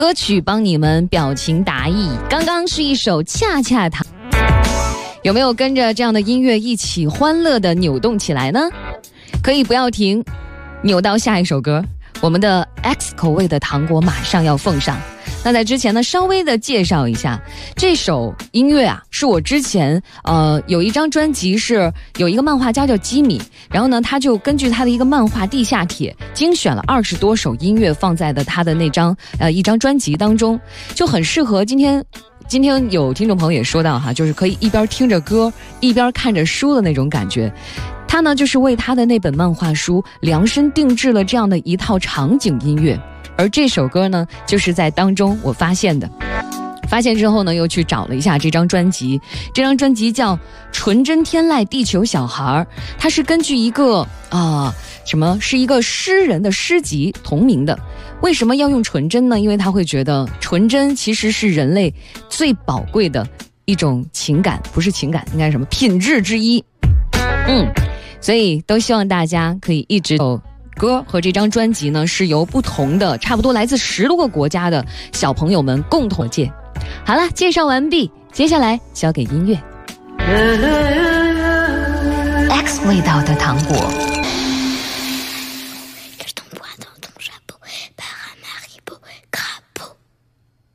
歌曲帮你们表情达意。刚刚是一首恰恰糖，有没有跟着这样的音乐一起欢乐的扭动起来呢？可以不要停，扭到下一首歌。我们的 X 口味的糖果马上要奉上。那在之前呢，稍微的介绍一下这首音乐啊，是我之前有一张专辑是有一个漫画家叫基米，然后呢他就根据他的一个漫画《地下铁》精选了20多首音乐放在的他的那张一张专辑当中，就很适合今天有听众朋友也说到哈，就是可以一边听着歌一边看着书的那种感觉。他呢就是为他的那本漫画书量身定制了这样的一套场景音乐，而这首歌呢就是在当中我发现的。发现之后呢，又去找了一下这张专辑，这张专辑叫《纯真天籁地球小孩》，它是根据一个是一个诗人的诗集同名的。为什么要用纯真呢？因为他会觉得纯真其实是人类最宝贵的一种情感，不是情感，应该是什么品质之一。所以都希望大家可以一直歌和这张专辑呢是由不同的差不多来自10多个国家的小朋友们共同介。好了，介绍完毕，接下来交给音乐。X 味道的糖果。